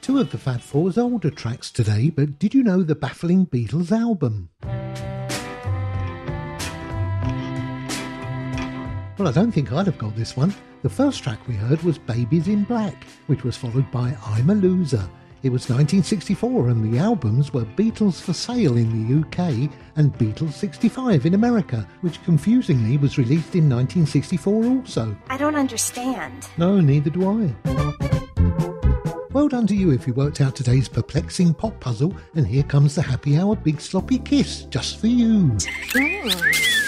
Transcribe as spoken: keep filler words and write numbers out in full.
Two of the Fab Four's older tracks today, but did you know the baffling Beatles album? Well, I don't think I'd have got this one. The first track we heard was Babies in Black, which was followed by I'm a Loser. It was nineteen sixty-four and the albums were Beatles for Sale in the U K and Beatles sixty-five in America, which confusingly was released in nineteen sixty-four also. I don't understand. No, neither do I. Well done to you if you worked out today's perplexing pop puzzle, and here comes the Happy Hour Big Sloppy Kiss, just for you. Mm.